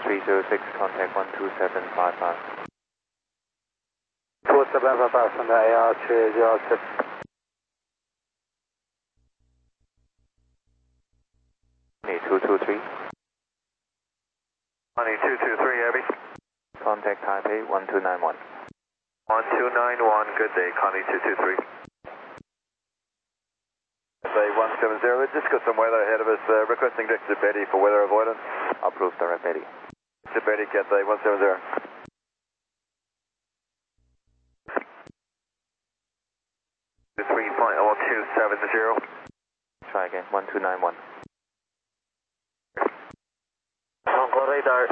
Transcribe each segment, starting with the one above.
306, contact 12755. 2755 from the AR 306. Honey 223. Honey 223, Heavy. Contact Taipei 1291. 1291, good day, Connie 223. Say 170, just got some weather ahead of us, requesting direct to Betty for weather avoidance. Approved, direct Betty. To Betty, Cathay 170. To 3.0270. Try again, 1291. Uncle radar.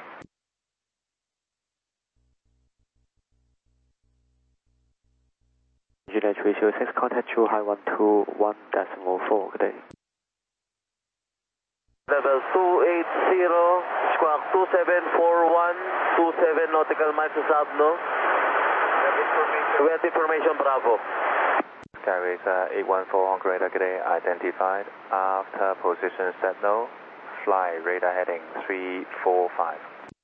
Juliet 306, contact Zhuhai 121.4, good day. Level 280, squawk 2741, 27 nautical miles to south, no? We have information, Bravo. Skyways 814 Hong Kong radar, good day, identified. After position set no, fly radar heading 345.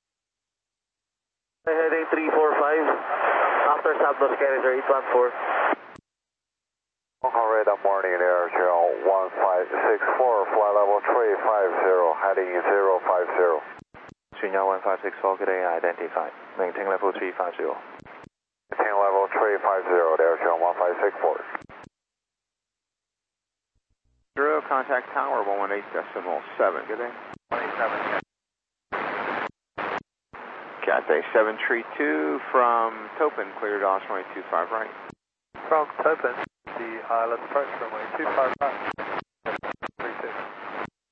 Heading 345, after Sabnos carrier 814. Hong Kong radar morning air channel 1564, flight level 350, heading 050. Junya 1564, good day, identified. Maintain level 350. Maintain level 350, air channel 1564. Zero, contact tower 118.7, good day. 27. Cathay 732 from Topin, cleared off runway 25 right. From Topin, the ILS approach runway 25 right.